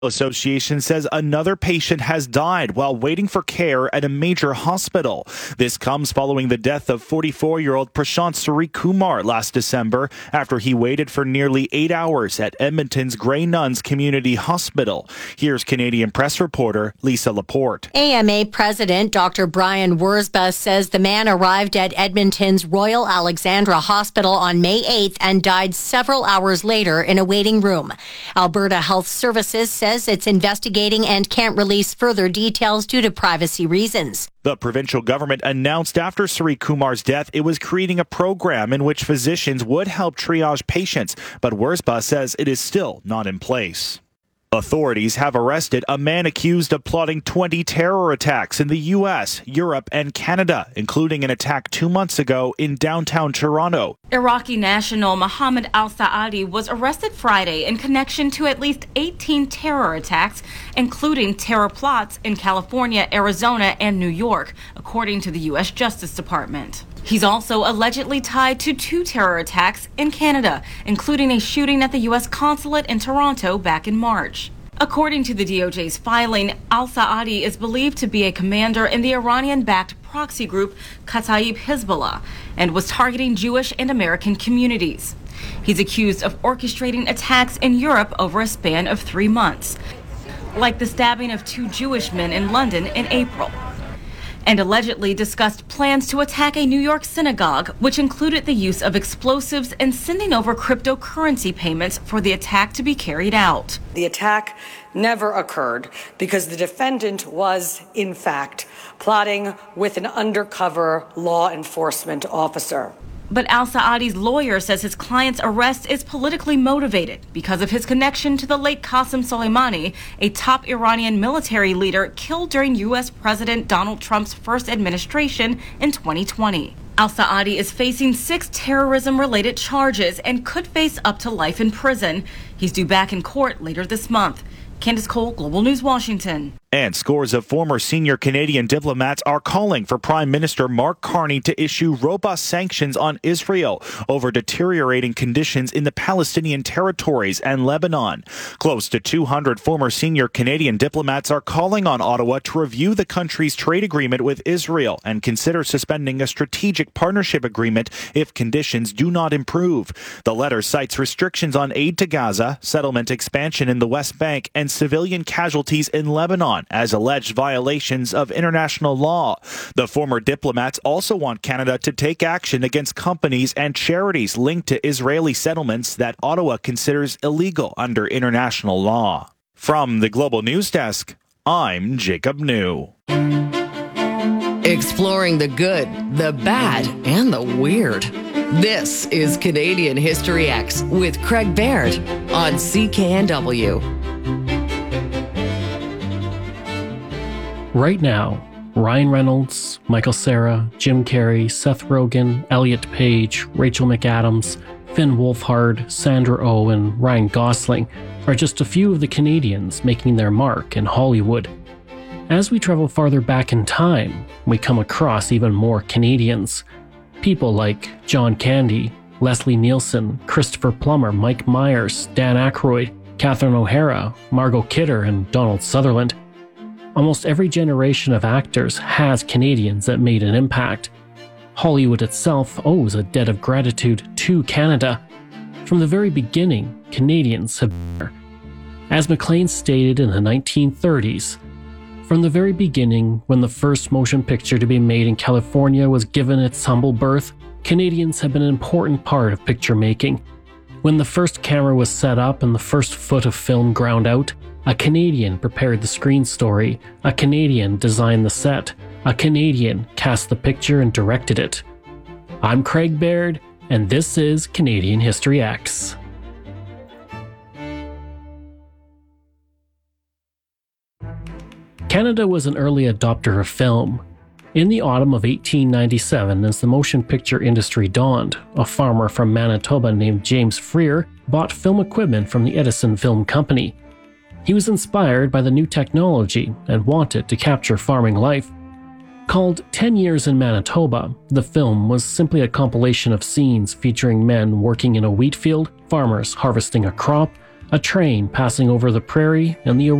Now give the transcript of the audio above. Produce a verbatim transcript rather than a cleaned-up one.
Association says another patient has died while waiting for care at a major hospital. This comes following the death of forty-four-year-old Prashant Srikumar last December after he waited for nearly eight hours at Edmonton's Grey Nuns Community Hospital. Here's Canadian Press reporter Lisa Laporte. A M A President Doctor Brian Wurzba says the man arrived at Edmonton's Royal Alexandra Hospital on May eighth and died several hours later in a waiting room. Alberta Health Services says it's investigating and can't release further details due to privacy reasons. The provincial government announced after Srikumar's death it was creating a program in which physicians would help triage patients, but Wurzba says it is still not in place. Authorities have arrested a man accused of plotting twenty terror attacks in the U S, Europe, and Canada, including an attack two months ago in downtown Toronto. Iraqi national Mohammed al-Saadi was arrested Friday in connection to at least eighteen terror attacks, including terror plots in California, Arizona, and New York, according to the U S Justice Department. He's also allegedly tied to two terror attacks in Canada, including a shooting at the U S consulate in Toronto back in March. According to the D O J's filing, al-Saadi is believed to be a commander in the Iranian-backed proxy group Kataib Hezbollah and was targeting Jewish and American communities. He's accused of orchestrating attacks in Europe over a span of three months, like the stabbing of two Jewish men in London in April, and allegedly discussed plans to attack a New York synagogue, which included the use of explosives and sending over cryptocurrency payments for the attack to be carried out. The attack never occurred because the defendant was, in fact, plotting with an undercover law enforcement officer. But al-Saadi's lawyer says his client's arrest is politically motivated because of his connection to the late Qasem Soleimani, a top Iranian military leader killed during U S President Donald Trump's first administration in twenty twenty. Al-Saadi is facing six terrorism-related charges and could face up to life in prison. He's due back in court later this month. Candace Cole, Global News, Washington. And scores of former senior Canadian diplomats are calling for Prime Minister Mark Carney to issue robust sanctions on Israel over deteriorating conditions in the Palestinian territories and Lebanon. Close to two hundred former senior Canadian diplomats are calling on Ottawa to review the country's trade agreement with Israel and consider suspending a strategic partnership agreement if conditions do not improve. The letter cites restrictions on aid to Gaza, settlement expansion in the West Bank, and civilian casualties in Lebanon as alleged violations of international law. The former diplomats also want Canada to take action against companies and charities linked to Israeli settlements that Ottawa considers illegal under international law. From the Global News Desk, I'm Jacob New. Exploring the good, the bad, and the weird. This is Canadian History X with Craig Baird on C K N W. Right now, Ryan Reynolds, Michael Cera, Jim Carrey, Seth Rogen, Elliot Page, Rachel McAdams, Finn Wolfhard, Sandra Oh, and Ryan Gosling are just a few of the Canadians making their mark in Hollywood. As we travel farther back in time, we come across even more Canadians. People like John Candy, Leslie Nielsen, Christopher Plummer, Mike Myers, Dan Aykroyd, Catherine O'Hara, Margot Kidder, and Donald Sutherland. Almost every generation of actors has Canadians that made an impact. Hollywood itself owes a debt of gratitude to Canada. From the very beginning, Canadians have been there. As Maclean stated in the nineteen thirties, from the very beginning, when the first motion picture to be made in California was given its humble birth, Canadians have been an important part of picture making. When the first camera was set up and the first foot of film ground out, a Canadian prepared the screen story, a Canadian designed the set, a Canadian cast the picture and directed it. I'm Craig Baird, and this is Canadian History X. Canada was an early adopter of film. In the autumn of eighteen ninety-seven, as the motion picture industry dawned, a farmer from Manitoba named James Freer bought film equipment from the Edison Film Company. He was inspired by the new technology and wanted to capture farming life. Called ten years in Manitoba, the film was simply a compilation of scenes featuring men working in a wheat field, farmers harvesting a crop, a train passing over the prairie, and the